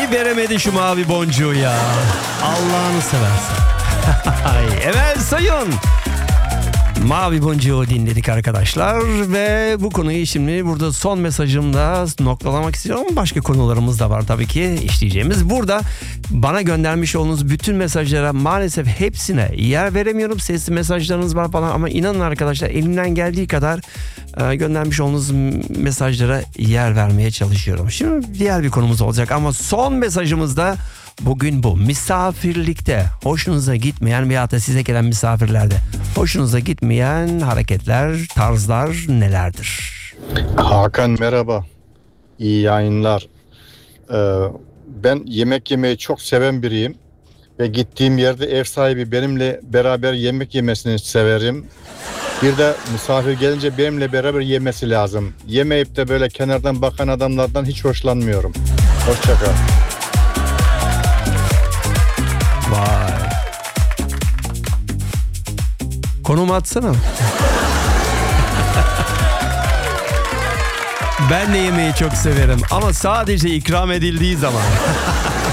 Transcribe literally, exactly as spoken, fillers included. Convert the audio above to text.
Bir veremedi şu mavi boncuğu ya. Allah'ını seversen. Evet sayın. Mavi boncuğu dinledik arkadaşlar ve bu konuyu şimdi burada son mesajımda noktalamak istiyorum. Başka konularımız da var tabii ki işleyeceğimiz. Burada bana göndermiş olduğunuz bütün mesajlara maalesef hepsine yer veremiyorum. Sesli mesajlarınız var falan ama inanın arkadaşlar elimden geldiği kadar e, göndermiş olduğunuz mesajlara yer vermeye çalışıyorum. Şimdi diğer bir konumuz olacak ama son mesajımızda bugün bu. Misafirlikte hoşunuza gitmeyen veyahut da size gelen misafirlerde hoşunuza gitmeyen hareketler, tarzlar nelerdir? Hakan merhaba. İyi yayınlar. Ee, ben yemek yemeyi çok seven biriyim. Ve gittiğim yerde ev sahibi benimle beraber yemek yemesini severim. Bir de misafir gelince benimle beraber yemesi lazım. Yemeyip de böyle kenardan bakan adamlardan hiç hoşlanmıyorum. Hoşça kal. Vay. Konum atsana. Ben de yemeği çok severim ama sadece ikram edildiği zaman.